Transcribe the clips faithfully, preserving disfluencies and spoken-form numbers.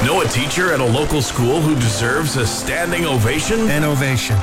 Know a teacher at a local school who deserves a standing ovation? An ovation.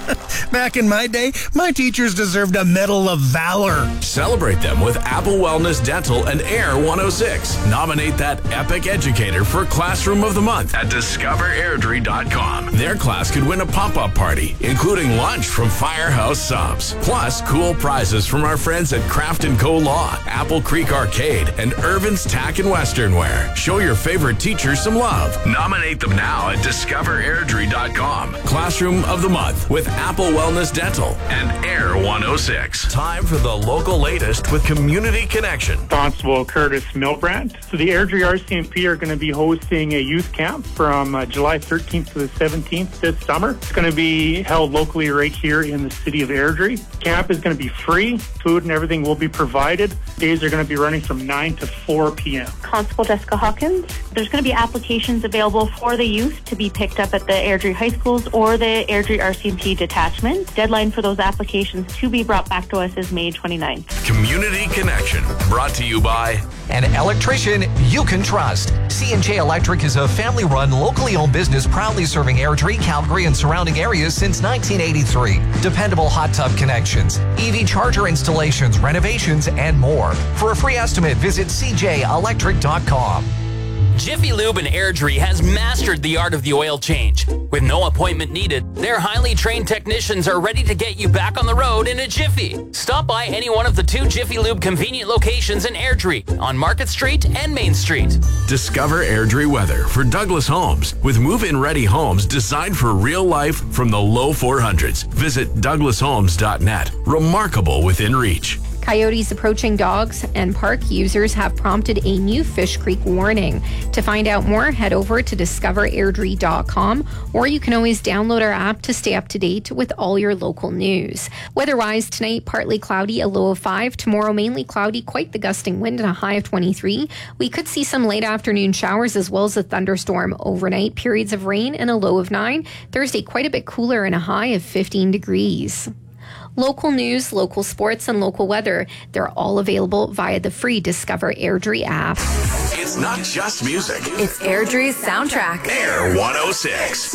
Back in my day, my teachers deserved a Medal of Valor. Celebrate them with Apple Wellness Dental and Air one oh six. Nominate that epic educator for Classroom of the Month at discover airdrie dot com. Their class could win a pop-up party, including lunch from Firehouse Subs. Plus, cool prizes from our friends at Craft and Co. Law, Apple Creek Arcade, and Irvin's Tack and Western Wear. Show your favorite teacher some love. Nominate them now at discover airdrie dot com. Classroom of the Month with Apple Wellness Dental and Air one oh six. Time for the local latest with Community Connection. Constable Curtis Milbrandt. So the Airdrie R C M P are going to be hosting a youth camp from uh, July thirteenth to the seventeenth this summer. It's going to be held locally right here in the city of Airdrie. Camp is going to be free. Food and everything will be provided. Days are going to be running from nine to four p.m. Constable Jessica Hawkins. There's going to be applications available for the youth to be picked up at the Airdrie High Schools or the Airdrie R C M P detachment. Deadline for those applications to be brought back to us is May twenty-ninth. Community Connection, brought to you by an electrician you can trust. C and J Electric is a family-run, locally owned business proudly serving Airdrie, Calgary, and surrounding areas since nineteen eighty-three. Dependable hot tub connections, E V charger installations, renovations, and more. For a free estimate, visit c j electric dot com. Jiffy Lube in Airdrie has mastered the art of the oil change. With no appointment needed, their highly trained technicians are ready to get you back on the road in a jiffy. Stop by any one of the two Jiffy Lube convenient locations in Airdrie on Market Street and Main Street. Discover Airdrie weather for Douglas Homes with move-in ready homes designed for real life from the low four hundreds. Visit douglas homes dot net. Remarkable within reach. Coyotes approaching dogs and park users have prompted a new Fish Creek warning. To find out more, head over to discover airdrie dot com, or you can always download our app to stay up to date with all your local news. Weather-wise, tonight, partly cloudy, a low of five. Tomorrow, mainly cloudy, quite the gusting wind, and a high of twenty-three. We could see some late afternoon showers as well as a thunderstorm overnight, periods of rain, and a low of nine. Thursday, quite a bit cooler and a high of fifteen degrees. Local news, local sports, and local weather, they're all available via the free Discover Airdrie app. It's not just music. It's Airdrie's soundtrack. Air one oh six.